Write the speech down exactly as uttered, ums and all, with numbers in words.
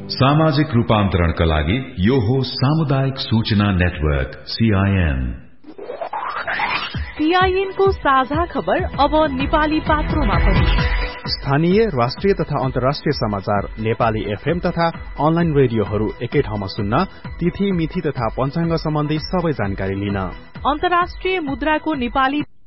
सामाजिक रूपान्तरणका लागि यो हो सामुदायिक सूचना नेटवर्क सीआईएन। सीआईएन को साझा खबर अब नेपाली पात्रोमा पनि। स्थानीय, राष्ट्रिय तथा अन्तर्राष्ट्रिय समाचार नेपाली एफएम तथा अनलाइन रेडियोहरू एकै ठाउँमा सुन्न, तिथि मिति तथा पञ्चाङ्ग सम्बन्धी सबै जानकारी लिन। अन्तर्राष्ट्रिय मुद्राको नेपाली